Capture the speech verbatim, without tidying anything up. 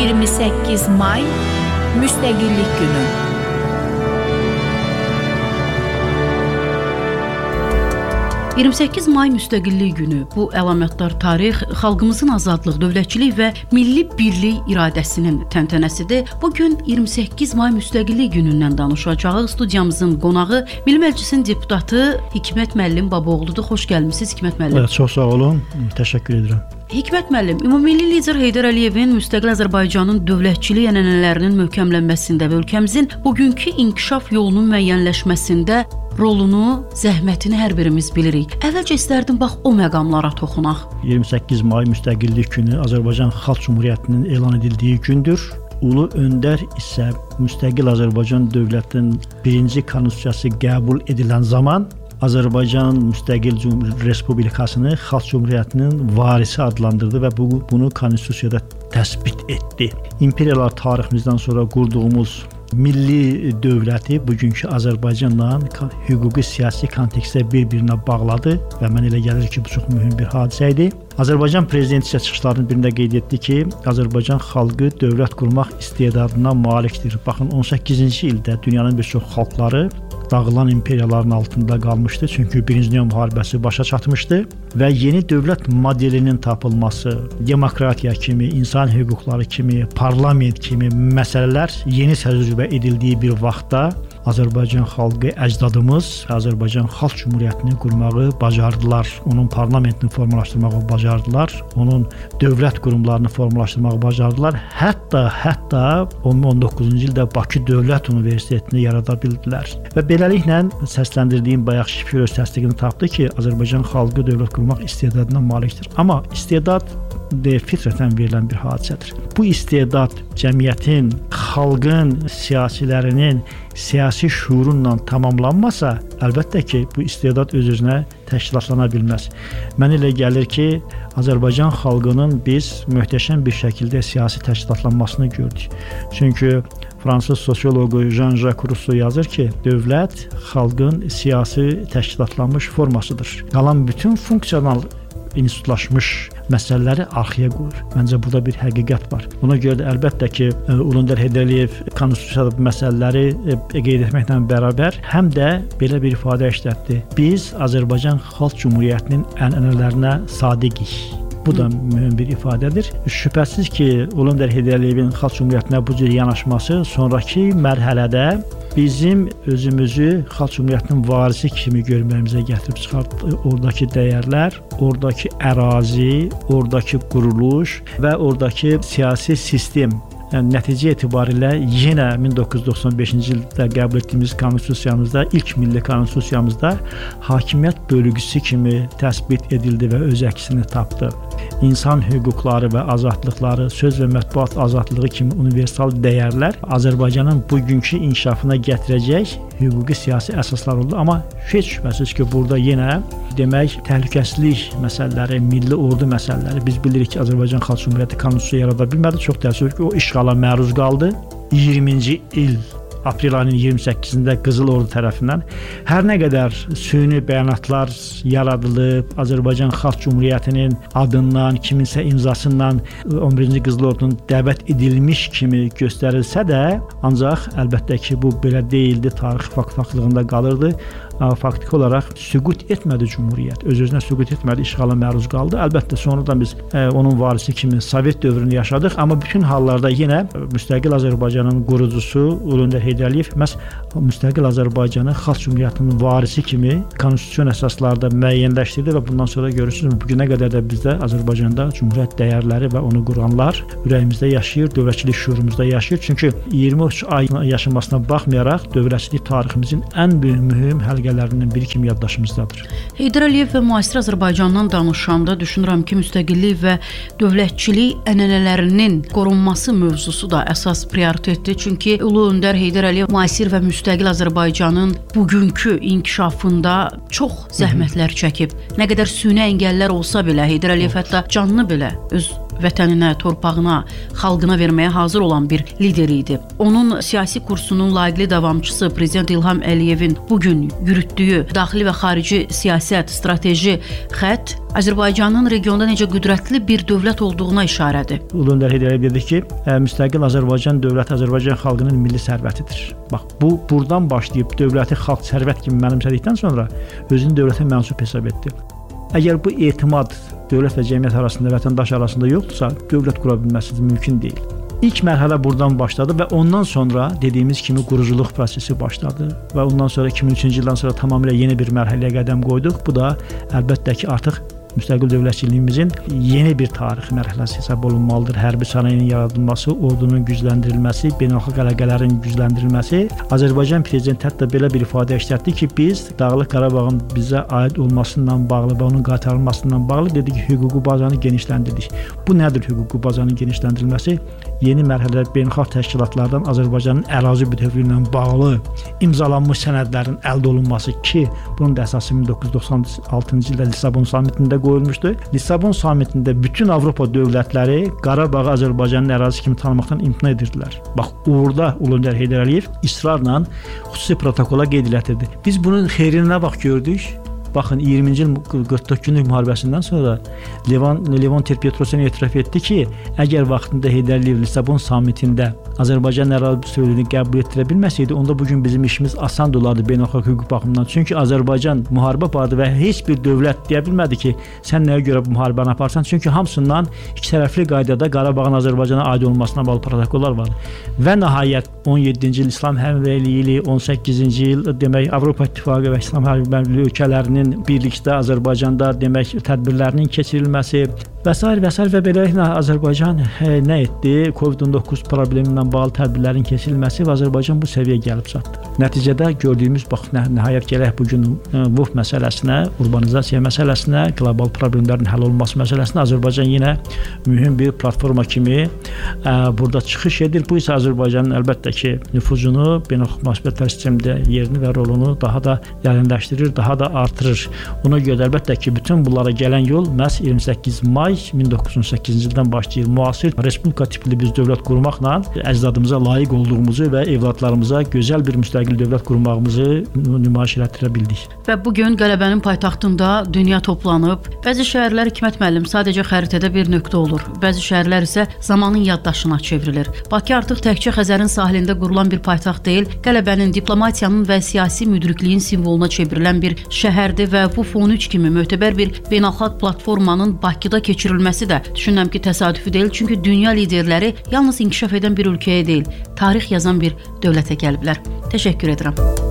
iyirmi səkkiz may Müstəqillik Günü. iyirmi səkkiz may Müstəqillik Günü bu əlamətdar tarix xalqımızın azadlıq, dövlətçilik və milli birlik iradəsinin təntənəsidir. Bu gün iyirmi səkkiz may Müstəqillik Günündən danışacağıq. Studiyamızın qonağı Milli Məclisin deputatı Hikmət müəllim Babaoğludur. Xoş gəlmisiniz Hikmət müəllim. Evet, çox sağ olun. Təşəkkür edirəm. Hikmət müəllim, ümummilli lider Heydər Əliyevin müstəqil Azərbaycanın dövlətçilik ənənələrinin möhkəmlənməsində və ölkəmizin bugünkü inkişaf yolunun müəyyənləşməsində rolunu, zəhmətini hər birimiz bilirik. Əvvəlcə istərdim bax o məqamlara toxunaq. iyirmi səkkiz may Müstəqillik Günü Azərbaycan Xalq Cümhuriyyətinin elan edildiyi gündür. Ulu öndər isə müstəqil Azərbaycan dövlətinin birinci konstitusiyası qəbul edilən zaman Azərbaycan Müstəqil Respublikasını Xalq Cümhuriyyətinin varisi adlandırdı və bu, bunu konstitusiyada təsbit etdi. İmperiyalar tariximizdən sonra qurduğumuz milli dövləti bugünkü Azərbaycanla hüquqi siyasi kontekstdə bir-birinə bağladı və mən elə gəlir ki, bu çox mühüm bir hadisə idi. Azərbaycan prezidenti isə çıxışlarının birində qeyd etdi ki, Azərbaycan xalqı dövlət qurmaq istedadına malikdir. Baxın, on səkkizinci ildə dünyanın bir çox xalqları dağılan imperiyaların altında qalmışdı. Çünki Birinci Dünya müharibəsi başa çatmışdı və yeni dövlət modelinin tapılması, demokratiya kimi, insan hüquqları kimi, parlament kimi məsələlər yeni təcrübə edildiyi bir vaxtda Azərbaycan xalqı, əcdadımız Azərbaycan Xalq Cümhuriyyətini qurmağı bacardılar. Onun parlamentini formalaşdırmağı bacardılar. Onun dövlət qurumlarını formalaşdırmağı bacardılar. Hətta, hətta on doqquzuncu ildə Bakı Dövlət Universitetini yarada bildilər. Və beləliklə səsləndirdiyim bayaq şifr öz təsdiqini tapdı ki, Azərbaycan xalqı dövlət qurmaq istedadına malikdir. Amma istedad de fitrətən verilən bir hadisədir. Bu istedad cəmiyyətin, xalqın, siyasilərinin siyasi şuurunla tamamlanmasa, əlbəttə ki, bu istedad öz-özünə təşkilatlana bilməz. Mən elə gəlir ki, Azərbaycan xalqının biz möhtəşəm bir şəkildə siyasi təşkilatlanmasını gördük. Çünki Fransız sosioloqu Jean-Jacques Rousseau yazır ki, dövlət xalqın siyasi təşkilatlanmış formasıdır. Qalan bütün funksional institutlaşmış məsələləri arxaya qoyur. Məncə burada bir həqiqət var. Buna görə də əlbəttə ki, Ulu öndər Heydər Əliyev konstitusiyada bu məsələləri qeyd etməklə bərabər həm də belə bir ifadə işlətdi. Biz Azərbaycan Xalq Cümhuriyyətinin ənənələrinə sadiqik. Bu da mühüm bir ifadədir. Şübhəsiz ki, Ulu öndər Heydər Əliyevin Xalq Cümhuriyyətinə bu cür yanaşması sonrakı mərhələdə bizim özümüzü Xalq Cümhuriyyətinin varisi kimi görməyimizə gətirib çıxartdı. Oradakı dəyərlər, oradakı ərazi, oradakı quruluş və oradakı siyasi sistem. Yəni, nəticə etibarilə yenə min doqquz yüz doxsan beşinci ildə qəbul etdiyimiz konstitusiyamızda, ilk milli konstitusiyamızda hakimiyyət bölgüsü kimi təsbit edildi və öz əksini tapdı. İnsan hüquqları və azadlıqları, söz və mətbuat azadlığı kimi universal dəyərlər Azərbaycanın bugünkü inkişafına gətirəcək hüquqi siyasi əsaslar oldu. Amma heç şübhəsiz ki, burada yenə demək təhlükəsizlik məsələləri, milli ordu məsələləri, biz bilirik ki, Azərbaycan Xalq Cümhuriyyəti konstitusiya yarada bilmədi. Çox təəssüf ki, o işğala məruz qaldı. iyirminci il aprel ayının iyirmi səkkizində Qızıl Ordu tərəfindən hər nə qədər süni bəyanatlar yaradılıb, Azərbaycan Xalq Cümhuriyyətinin adından, kiminsə imzasından on birinci Qızıl Ordunun dəvət edilmiş kimi göstərilsə də, ancaq əlbəttə ki, bu belə deyildi, tarix fakt-faktlığında qalırdı. Faktiki olaraq süqut etmədi Cümhuriyyət. Öz-özünə süqut etmədi, işğala məruz qaldı. Əlbəttə, sonradan biz e, onun varisi kimi Sovet dövrünü yaşadıq. Amma bütün hallarda yenə müstəqil Azərbaycanın qurucusu Ulu öndər Heydər Əliyev məhz müstəqil Azərbaycanı Xalq Cümhuriyyətinin varisi kimi konstitusiyon əsaslarda müəyyənləşdirdi və bundan sonra görürsünüz, bugünə qədər də bizdə Azərbaycanda Cümhuriyyət dəyərləri və onu quranlar ürəyimizdə yaşayır, dövlətçilik şuurumuzda yaşayır. Çünki iyirmi üç ay yaşamasına baxmayaraq dövlətçilik tariximizin ən mühüm həlqə biri kimi yaddaşımızdadır. Heydər Əliyev və müasir Azərbaycandan danışanda düşünürəm ki, müstəqillik və dövlətçilik ənənələrinin qorunması mövzusu da əsas prioritetdir. Çünki Ulu öndər Heydər Əliyev müasir və müstəqil Azərbaycanın bugünkü inkişafında çox zəhmətlər çəkib. Nə qədər süni əngəllər olsa belə, Heydər Əliyev hətta canını belə öz vətəninə, torpağına, xalqına verməyə hazır olan bir lider idi. Onun siyasi kursunun layiqli davamçısı prezident İlham Əliyevin bu gün yürütdüyü daxili və xarici siyasət, strateji xətt Azərbaycanın regionda necə qüdrətli bir dövlət olduğuna işarədir. Ulu Öndər Heydər Əliyev dedi ki, müstəqil Azərbaycan dövləti Azərbaycan xalqının milli sərvətidir. Bax, bu buradan başlayıb dövləti xalq sərvət kimi mənimsədikdən sonra özünü dövlətə mənsub hesab etdi. Əgər bu etimad dövlət və cəmiyyət arasında, vətəndaş arasında yoxdursa, dövlət qura bilməsi mümkün deyil. İlk mərhələ buradan başladı və ondan sonra dediyimiz kimi quruculuq prosesi başladı və ondan sonra iki min üçüncü ildən sonra tamamilə yeni bir mərhələyə qədəm qoyduq. Bu da əlbəttə ki, artıq müstəqil dövlətçiliyimizin yeni bir tarixi mərhələsi hesab olunmalıdır. Hərbi sənayenin yaradılması, ordunun gücləndirilməsi, beynəlxalq əlaqələrin gücləndirilməsi. Azərbaycan prezidenti hətta belə bir ifadə işlətdi ki, biz Dağlıq Qarabağın bizə aid olmasından bağlı və onun qaytarılmasından bağlı dedi ki, hüquqi bazanı genişləndirdik. Bu nədir hüquqi bazanın genişləndirilməsi? Yeni mərhələdə beynəlxalq təşkilatlardan Azərbaycanın ərazi bütövlüyü ilə bağlı imzalanmış sənədlərin əldə olunması ki, bunun da əsası min doqquz yüz doxsan altıncı ildə Lissabon sammitində qoyulmuşdu. Lissabon sammitində bütün Avropa dövlətləri Qarabağı Azərbaycanın ərazisi kimi tanımaqdan imtina edirdilər. Bax, orada Ulu Öndər Heydər Əliyev israrla xüsusi protokola qeyd elətirdi. Biz bunun xeyrinə bax gördük. Baxın, iyirminci il qırx dörd günlük müharibəsindən sonra Levon, Levon Ter-Petrosyan etiraf etdi ki, əgər vaxtında Heydər Əliyev Lissabon sammitində Azərbaycan ərazi bütövlüyünü qəbul etdirə bilməsəydi, onda bugün bizim işimiz asan olardı beynəlxalq hüquq baxımından. Çünki Azərbaycan müharibə apardı və heç bir dövlət deyə bilmədi ki, sən nəyə görə bu müharibəni aparsan? Çünki hamısından iki tərəfli qaydada Qarabağın Azərbaycana aid olmasına bağlı protokollar var. Və nəhayət on yeddinci il İslam Həmrəyliyi ili, on səkkizinci il demək Avropa İttifaqı və İslam Həmrəyliyi ölkələrinin birlikdə Azərbaycanda demək tədbirlərinin keçirilməsi və s. və s. və beləliklə Azərbaycan hə, nə etdi? Covid on doqquz problemindən bağlı tədbirlərin keçirilməsi və Azərbaycan bu səviyyəyə gəlib çatdı. Nəticədə gördüyümüz bax nə, nəhayət gələk bu gün V U F məsələsinə, urbanizasiya məsələsinə, qlobal problemlərin həll olunması məsələsinə Azərbaycan yenə mühüm bir platforma kimi ə, burada çıxış edir. Bu isə Azərbaycanın əlbəttə ki nüfuzunu, beynəlxalq münasibətlər sistemində yerini və rolunu daha da dərinləşdirir, daha da artırır. Ona görə əlbəttə ki bütün bunlara gələn yol məhz iyirmi səkkiz may min doqquz yüz on səkkizinci ildən başlayır. Müasir respublika tipli bir dövlət qurmaqla əcdadımıza layiq olduğumuzu və evladlarımıza gözəl bir müstəqil dövlət qurmağımızı nümayiş etdirə bildik. Və bu gün qələbənin paytaxtında dünya toplanıb. Bəzi şəhərlər Hikmət müəllim sadəcə xəritədə bir nöqtə olur. Bəzi şəhərlər isə zamanın yaddaşına çevrilir. Bakı artıq təkcə Xəzərin sahilində qurulan bir paytaxt deyil, qələbənin, diplomatiyanın və siyasi müdrikliyin simvoluna çevrilən bir şəhərdir və bu F on üç kimi mötəbər bir beynəlxalq platformanın Bakıda keçirilməsi də düşünürəm ki, təsadüfi deyil. Çünki dünya liderləri yalnız inkişaf edən bir ölkəyə deyil, tarix yazan bir dövlətə gəliblər. Təşəkkür edirəm.